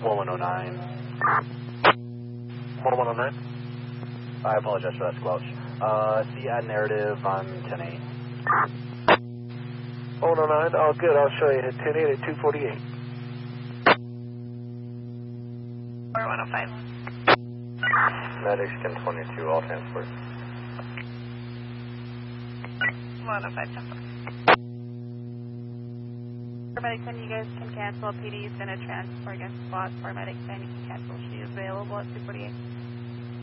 1109. 1109. I apologize for that squelch. See add narrative on 10-8. 1109, all good. I'll show you at 10-8 at 248. 4105. Medics 1022, all transport. 105, 10. Paramedics 10, you guys can cancel. PD is going to transport against spot. Paramedics 10, you can cancel. She is available at 248.